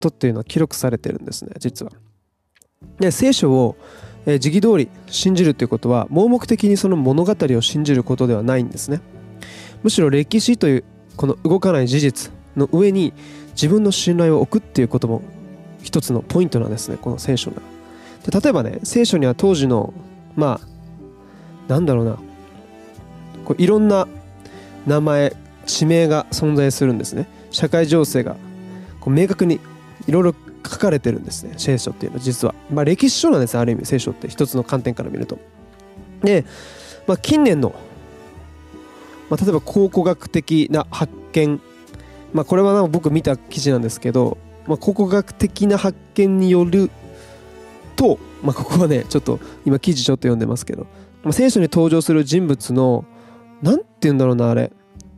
トっていうのは記録されてるんですね、実は。で、聖書を時期通り信じるということは盲目的にその物語を信じることではないんですね。むしろ歴史というこの動かない事実の上に自分の信頼を置くっていうことも一つのポイントなんですね、この聖書が。で、例えばね、聖書には当時のなんだろうな、こういろんな名前地名が存在するんですね。社会情勢がこう明確にいろいろ書かれてるんですね、聖書っていうのは実は。歴史書なんです、ある意味聖書って一つの観点から見ると。で、近年の、例えば考古学的な発見、これは僕見た記事なんですけど、考古学的な発見によると、ここはねちょっと今記事ちょっと読んでますけど、聖書に登場する人物のなんて言うんだろうな、あれ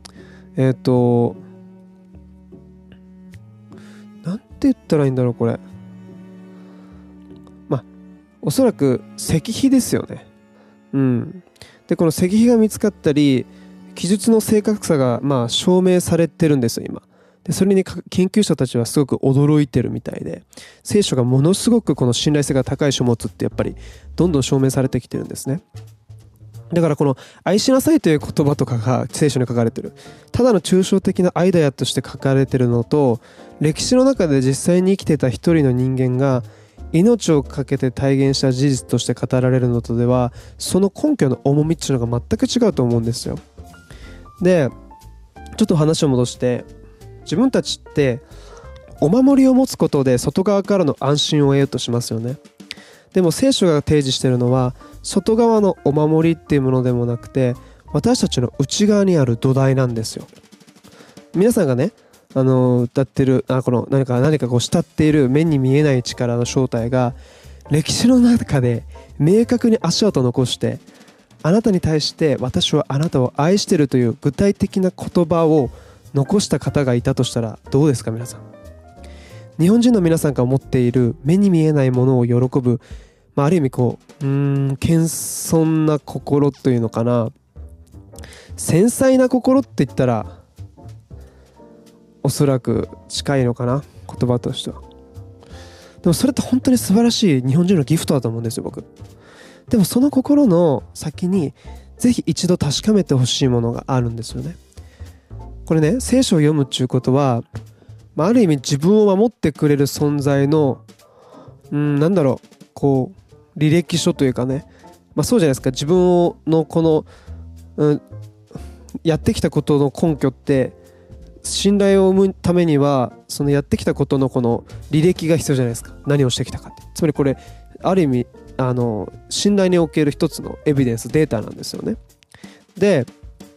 なんて言ったらいいんだろう、これ。おそらく石碑ですよね。で、この石碑が見つかったり記述の正確さが証明されてるんですよ今。で、それに研究者たちはすごく驚いてるみたいで、聖書がものすごくこの信頼性が高い書物ってやっぱりどんどん証明されてきてるんですね。だからこの愛しなさいという言葉とかが聖書に書かれてる、ただの抽象的なアイデアとして書かれてるのと、歴史の中で実際に生きていた一人の人間が命を懸けて体現した事実として語られるのとでは、その根拠の重みっていうのが全く違うと思うんですよ。で、ちょっと話を戻して、自分たちってお守りを持つことで外側からの安心を得ようとしますよね。でも聖書が提示しているのは外側のお守りっていうものでもなくて、私たちの内側にある土台なんですよ。皆さんがね歌ってるこの何かこう慕っている目に見えない力の正体が歴史の中で明確に足跡を残して、あなたに対して私はあなたを愛しているという具体的な言葉を残した方がいたとしたらどうですか皆さん。日本人の皆さんが持っている目に見えないものを喜ぶ、ある意味こう謙遜な心というのかな、繊細な心って言ったらおそらく近いのかな、言葉としては。でもそれって本当に素晴らしい日本人のギフトだと思うんですよ僕。でもその心の先にぜひ一度確かめてほしいものがあるんですよね。これね、聖書を読むっていうことは、ある意味自分を守ってくれる存在のこう履歴書というかね、そうじゃないですか。自分のこの、やってきたことの根拠って信頼を生むためにはそのやってきたことのこの履歴が必要じゃないですか。何をしてきたかって、つまりこれある意味信頼における一つのエビデンスデータなんですよね。で、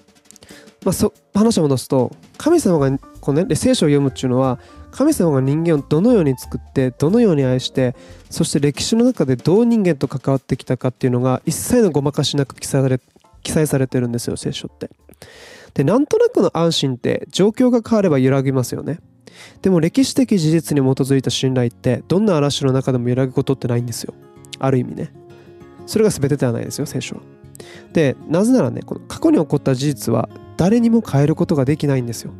話を戻すと、神様がこの、聖書を読むっていうのは神様が人間をどのように作ってどのように愛して、そして歴史の中でどう人間と関わってきたかっていうのが一切のごまかしなく記載されてるんですよ聖書って。で、なんとなくの安心って状況が変われば揺らぎますよね。でも歴史的事実に基づいた信頼ってどんな嵐の中でも揺らぐことってないんですよ、ある意味ね。それが全てではないですよ聖書は。で、なぜならね、この過去に起こった事実は誰にも変えることができないんですよ。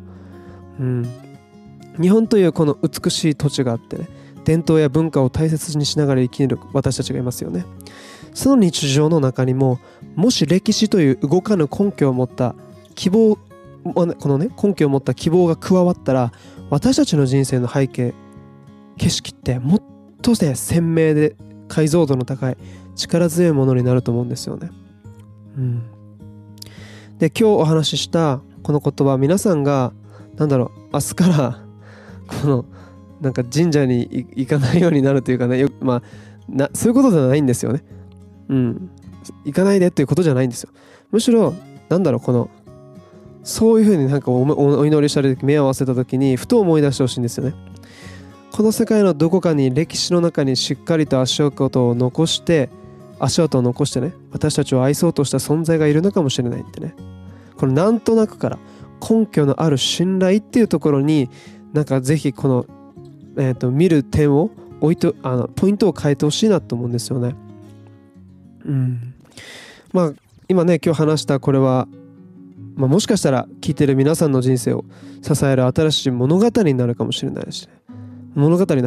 日本というこの美しい土地があってね、伝統や文化を大切にしながら生きる私たちがいますよね。その日常の中にも、もし歴史という動かぬ根拠を持った希望、このね根拠を持った希望が加わったら、私たちの人生の背景景色ってもっとね鮮明で解像度の高い力強いものになると思うんですよね。で、今日お話ししたこの言葉、皆さんが明日からこの神社に行かないようになるというかね、そういうことではないんですよね。行かないでっていうことじゃないんですよ。むしろそういうふうにお祈りしたり目を合わせた時にふと思い出してほしいんですよね。この世界のどこかに歴史の中にしっかりと足跡を残してね、私たちを愛そうとした存在がいるのかもしれないってね。このなんとなくから根拠のある信頼っていうところにぜひこの、見る点をポイントを変えてほしいなと思うんですよね。今ね今日話したこれは、もしかしたら聞いてる皆さんの人生を支える新しい物語になるかもしれないしね。 物語の